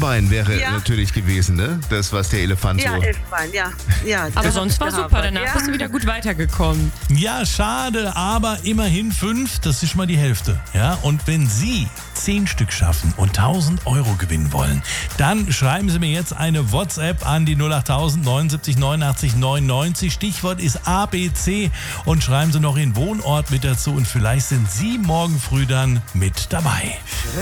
Elfenbein wäre natürlich gewesen, ne? Das, was der Elefant so... Ja, Elfenbein, ja. Aber sonst war super, danach bist du wieder gut weitergekommen. Ja, schade, aber immerhin 5, das ist schon mal die Hälfte. Ja? Und wenn Sie 10 Stück schaffen und 1.000 Euro gewinnen wollen, dann schreiben Sie mir jetzt eine WhatsApp an die 08000 79 89 99. Stichwort ist ABC und schreiben Sie noch Ihren Wohnort mit dazu und vielleicht sind Sie morgen früh dann mit dabei.